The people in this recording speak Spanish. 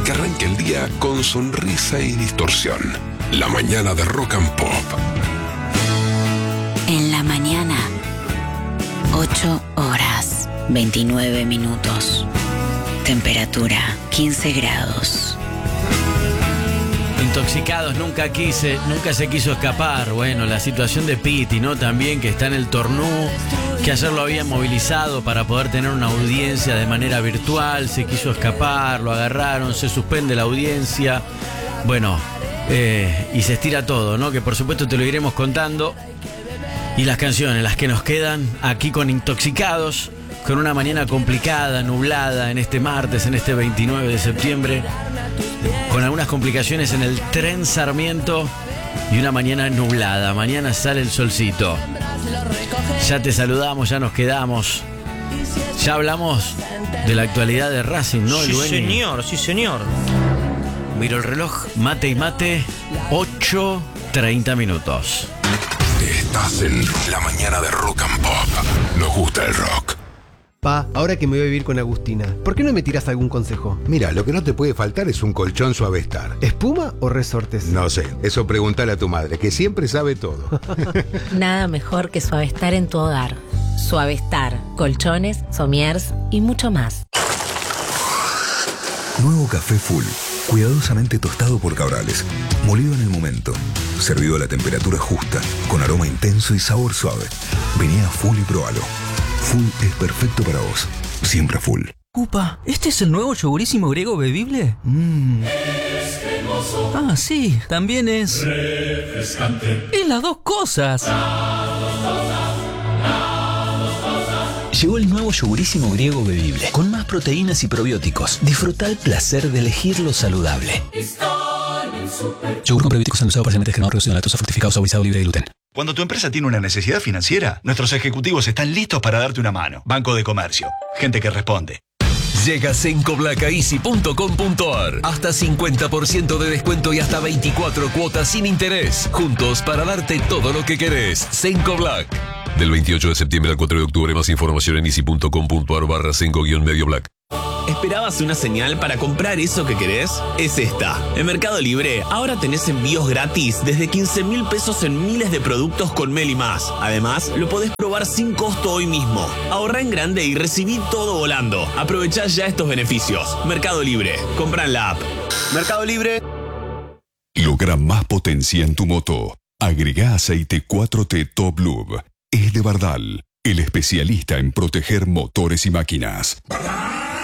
que arranque el día con sonrisa y distorsión. La mañana de Rock and Pop. En la mañana, 8 horas, 29 minutos. Temperatura, 15 grados. Intoxicados, nunca se quiso escapar. Bueno, la situación de Piti, ¿no? También que está en el Tornú, que ayer lo habían movilizado para poder tener una audiencia de manera virtual, se quiso escapar, lo agarraron, se suspende la audiencia. Bueno, y se estira todo, ¿no? Que por supuesto te lo iremos contando. Y las canciones, las que nos quedan aquí con Intoxicados, con una mañana complicada, nublada en este martes, en este 29 de septiembre, con algunas complicaciones en el tren Sarmiento y una mañana nublada. Mañana sale el solcito. Ya te saludamos, ya nos quedamos. Ya hablamos de la actualidad de Racing, ¿no? Sí, señor, sí, señor. Miro el reloj, mate y mate, 8:30 minutos. Estás en la mañana de Rock and Pop. Nos gusta el rock. Pa, ahora que me voy a vivir con Agustina, ¿por qué no me tiras algún consejo? Mira, lo que no te puede faltar es un colchón Suavestar. ¿Espuma o resortes? No sé, eso preguntale a tu madre, que siempre sabe todo. Nada mejor que Suavestar en tu hogar. Suavestar, colchones, somiers y mucho más. Nuevo café Full, cuidadosamente tostado por Cabrales, molido en el momento, servido a la temperatura justa, con aroma intenso y sabor suave. Vení a Full y probalo. Full es perfecto para vos. Siempre Full. Upa, ¿este es el nuevo yogurísimo griego bebible? Ah, sí, también es refrescante. Y las dos cosas. Llegó el nuevo yogurísimo griego bebible, con más proteínas y probióticos. Disfruta el placer de elegir lo saludable. Yogur con probióticos endulzado parcialmente descremado, reducido en lactosa, fructificado, suavizado, libre de gluten. Cuando tu empresa tiene una necesidad financiera, nuestros ejecutivos están listos para darte una mano. Banco de Comercio. Gente que responde. Llega sencoblacaeasy.com.ar. Hasta 50% de descuento y hasta 24 cuotas sin interés. Juntos para darte todo lo que querés. Sencoblac. Del 28 de septiembre al 4 de octubre, más información en easy.com.ar/senco-medio black. ¿Esperabas una señal para comprar eso que querés? Es esta. En Mercado Libre, ahora tenés envíos gratis desde 15.000 pesos en miles de productos con Meli Más. Además, lo podés probar sin costo hoy mismo. Ahorrá en grande y recibí todo volando. Aprovechá ya estos beneficios. Mercado Libre. Comprá en la app. Mercado Libre. Logra más potencia en tu moto. Agregá aceite 4T Top Lube. Es de Bardal, el especialista en proteger motores y máquinas.